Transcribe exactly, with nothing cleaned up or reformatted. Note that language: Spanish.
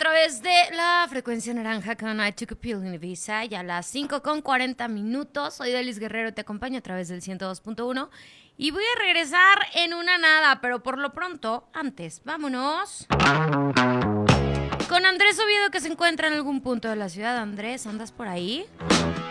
través de la frecuencia naranja con I Took a Pill in Ibiza y a las cinco con cuarenta minutos. Soy Delis Guerrero, te acompaño a través del ciento dos punto uno y voy a regresar en una nada, pero por lo pronto, antes, vámonos con Andrés Oviedo, que se encuentra en algún punto de la ciudad. Andrés, ¿andas por ahí?